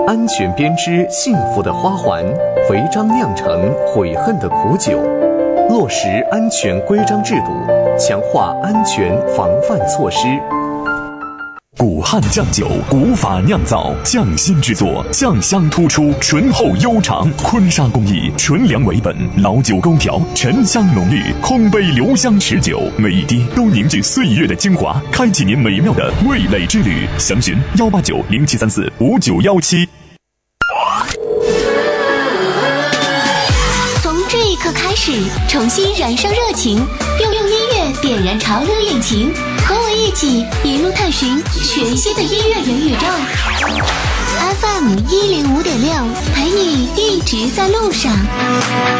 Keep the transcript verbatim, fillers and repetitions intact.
安全编织幸福的花环，违章酿成悔恨的苦酒。落实安全规章制度，强化安全防范措施。 古汉酱酒，古法酿造，匠心制作，酱香突出，醇厚悠长。坤沙工艺，纯粮为本，老酒勾调，沉香浓郁，空杯留香持久，每一滴都凝聚岁月的精华，开启您美妙的味蕾之旅。详询幺八九零七三四五九幺七。 这一刻开始，重新燃烧热情，用用音乐点燃潮流引擎，和我一起一路探寻全新的音乐元宇宙。F M 一零五点六，陪你一直在路上。